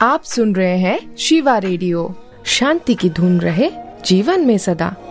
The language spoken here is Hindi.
आप सुन रहे हैं शिवा रेडियो। शांति की धुन रहे जीवन में सदा।